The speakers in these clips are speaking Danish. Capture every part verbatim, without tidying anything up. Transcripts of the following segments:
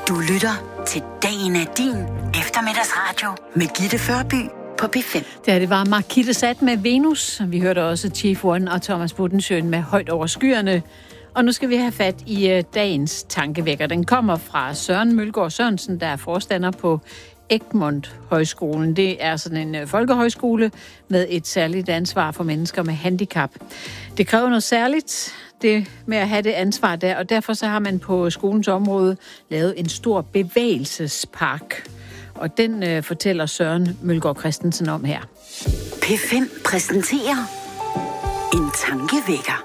Du lytter til Dagen af din eftermiddagsradio med Gitte Førby på P fem. Ja, det var Markitte Sat med Venus. Vi hørte også Chief One og Thomas Budensjøen med Højt over skyerne. Og nu skal vi have fat i uh, dagens tankevækker. Den kommer fra Søren Mølgaard Sørensen, der er forstander på Egmont Højskolen. Det er sådan en uh, folkehøjskole med et særligt ansvar for mennesker med handicap. Det kræver noget særligt, det med at have det ansvar der, og derfor så har man på skolens område lavet en stor bevægelsespark. Og den øh, fortæller Søren Mølgaard Christensen om her. P fem præsenterer en tankevækker.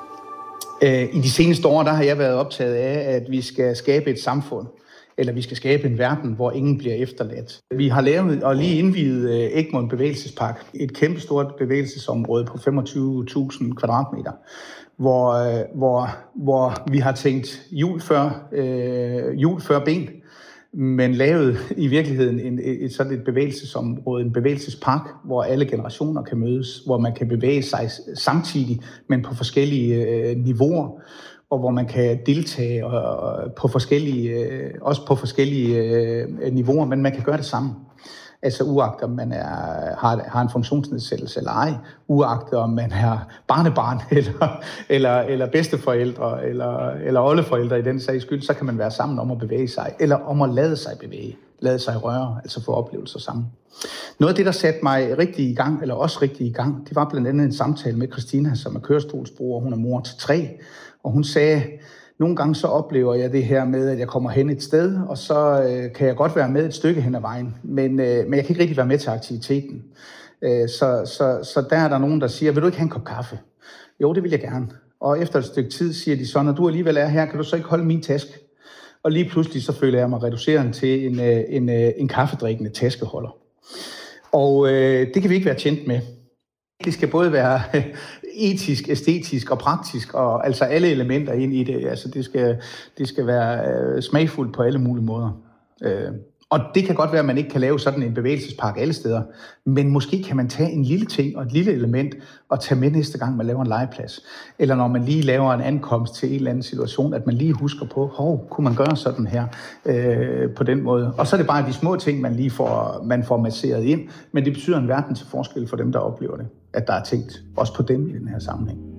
I de seneste år, der har jeg været optaget af, at vi skal skabe et samfund, eller vi skal skabe en verden, hvor ingen bliver efterladt. Vi har lavet og lige indviet Egmont Bevægelsespark, et kæmpestort bevægelsesområde på femogtyve tusind kvadratmeter, hvor, hvor, hvor vi har tænkt jul før, øh, jul før ben, men lavet i virkeligheden en, et sådan et bevægelsesområde, en bevægelsespark, hvor alle generationer kan mødes, hvor man kan bevæge sig samtidig, men på forskellige øh, niveauer, og hvor man kan deltage og, på forskellige, øh, også på forskellige øh, niveauer, men man kan gøre det sammen. Altså uagtet om man er, har, har en funktionsnedsættelse eller ej, uagtet om man er barnebarn eller, eller, eller bedsteforældre eller, eller oldeforældre i den sags skyld, så kan man være sammen om at bevæge sig, eller om at lade sig bevæge, lade sig røre, altså få oplevelser sammen. Noget af det, der satte mig rigtig i gang, eller også rigtig i gang, det var blandt andet en samtale med Christina, som er kørestolsbruger, hun er mor til tre, og hun sagde, nogle gange så oplever jeg det her med, at jeg kommer hen et sted, og så øh, kan jeg godt være med et stykke hen ad vejen, men, øh, men jeg kan ikke rigtig være med til aktiviteten. Øh, så, så, så der er der nogen, der siger, vil du ikke have en kop kaffe? Jo, det vil jeg gerne. Og efter et stykke tid siger de så, når du alligevel er her, kan du så ikke holde min taske? Og lige pludselig så føler jeg mig reduceret til en, en, en, en kaffedrikkende taskeholder. Og øh, det kan vi ikke være tjent med. Det skal både være etisk, æstetisk og praktisk, og altså alle elementer ind i det. Altså det skal, det skal være øh, smagfuldt på alle mulige måder. Øh, og det kan godt være, at man ikke kan lave sådan en bevægelsespark alle steder, men måske kan man tage en lille ting og et lille element og tage med næste gang, man laver en legeplads. Eller når man lige laver en ankomst til en eller anden situation, at man lige husker på, hov, kunne man gøre sådan her øh, på den måde. Og så er det bare de små ting, man lige får, man får masseret ind, men det betyder en verden til forskel for dem, der oplever det, at der er tænkt også på dem i den her sammenhæng.